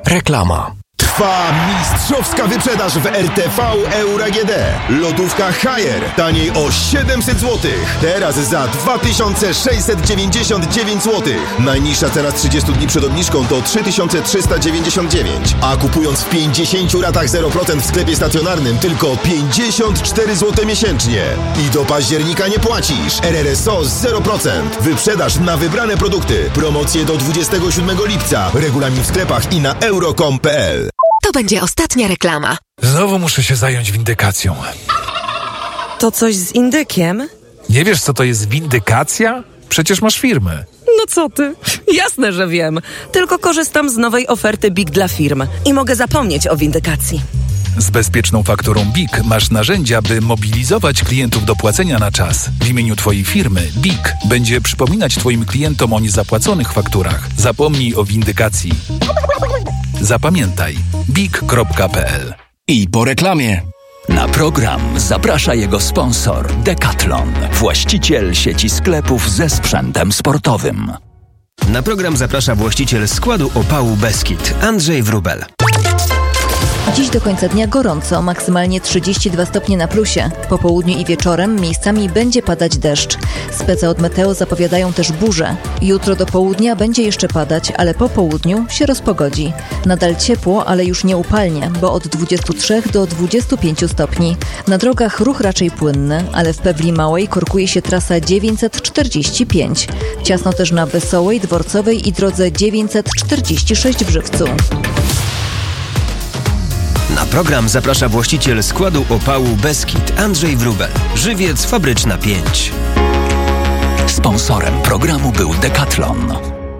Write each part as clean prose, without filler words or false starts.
Reklama. Trwa mistrzowska wyprzedaż w RTV Euro AGD. Lodówka Haier taniej o 700 zł. Teraz za 2699 zł. Najniższa cena z 30 dni przed obniżką to 3399. A kupując w 50 ratach 0% w sklepie stacjonarnym tylko 54 zł miesięcznie. I do października nie płacisz. RRSO 0%. Wyprzedaż na wybrane produkty. Promocje do 27 lipca. Regulamin w sklepach i na euro.com.pl. To będzie ostatnia reklama. Znowu muszę się zająć windykacją. To coś z indykiem? Nie wiesz, co to jest windykacja? Przecież masz firmę. No co ty? Jasne, że wiem. Tylko korzystam z nowej oferty BIG dla firm i mogę zapomnieć o windykacji. Z bezpieczną fakturą BIG masz narzędzia, by mobilizować klientów do płacenia na czas. W imieniu Twojej firmy BIG będzie przypominać Twoim klientom o niezapłaconych fakturach. Zapomnij o windykacji. Zapamiętaj big.pl. I po reklamie. Na program zaprasza jego sponsor Decathlon, właściciel sieci sklepów ze sprzętem sportowym. Na program zaprasza właściciel składu opału Beskid, Andrzej Wróbel. Dziś do końca dnia gorąco, maksymalnie 32 stopnie na plusie. Po południu i wieczorem miejscami będzie padać deszcz. Spece od Meteo zapowiadają też burze. Jutro do południa będzie jeszcze padać, ale po południu się rozpogodzi. Nadal ciepło, ale już nie upalnie, bo od 23 do 25 stopni. Na drogach ruch raczej płynny, ale w Pewli Małej korkuje się trasa 945. Ciasno też na Wesołej, Dworcowej i drodze 946 w Żywcu. Na program zaprasza właściciel składu opału Beskid, Andrzej Wróbel. Żywiec Fabryczna 5. Sponsorem programu był Decathlon.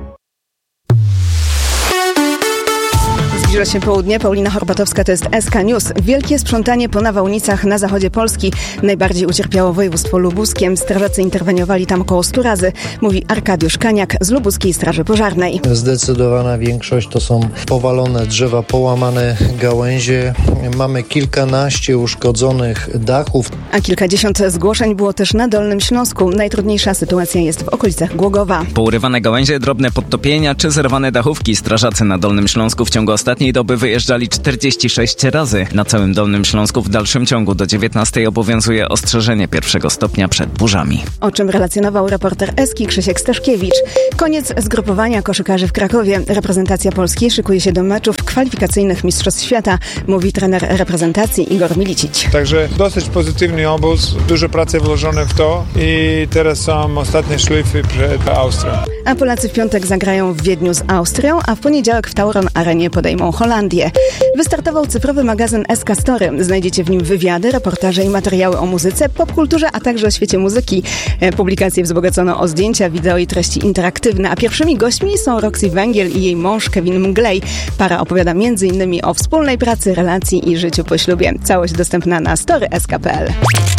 Zbliża się południe. Paulina Horbatowska, to jest SK News. Wielkie sprzątanie po nawałnicach na zachodzie Polski. Najbardziej ucierpiało województwo lubuskie. Strażacy interweniowali tam około 100 razy, mówi Arkadiusz Kaniak z Lubuskiej Straży Pożarnej. Zdecydowana większość to są powalone drzewa, połamane gałęzie. Mamy kilkanaście uszkodzonych dachów. A kilkadziesiąt zgłoszeń było też na Dolnym Śląsku. Najtrudniejsza sytuacja jest w okolicach Głogowa. Pourywane gałęzie, drobne podtopienia czy zerwane dachówki. Strażacy na Dolnym Śląsku w ciągu ostatniej doby wyjeżdżali 46 razy. Na całym Dolnym Śląsku w dalszym ciągu do 19 obowiązuje ostrzeżenie pierwszego stopnia przed burzami. O czym relacjonował reporter Eski Krzysiek Staszkiewicz. Koniec zgrupowania koszykarzy w Krakowie. Reprezentacja Polski szykuje się do meczów kwalifikacyjnych Mistrzostw Świata, mówi trener reprezentacji Igor Milicic. Także dosyć pozytywny obóz, dużo pracy włożone w to i teraz są ostatnie szlify przed Austrią. A Polacy w piątek zagrają w Wiedniu z Austrią, a w poniedziałek w Tauron Arenie podejmą Holandię. Wystartował cyfrowy magazyn SK Story. Znajdziecie w nim wywiady, reportaże i materiały o muzyce, popkulturze, a także o świecie muzyki. Publikacje wzbogacono o zdjęcia, wideo i treści interaktywne, a pierwszymi gośćmi są Roxy Węgiel i jej mąż Kevin Mglej. Para opowiada m.in. o wspólnej pracy, relacji i życiu po ślubie. Całość dostępna na story.sk.pl.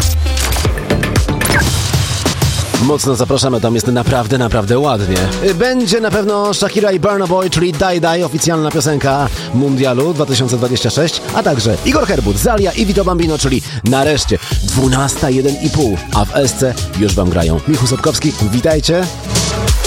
Mocno zapraszamy, tam jest naprawdę ładnie. Będzie na pewno Shakira i Burna Boy, czyli Die Die, oficjalna piosenka Mundialu 2026, a także Igor Herbut, Zalia i Vito Bambino, czyli nareszcie 12:01:30, a w SC już wam grają. Michał Sobkowski, witajcie.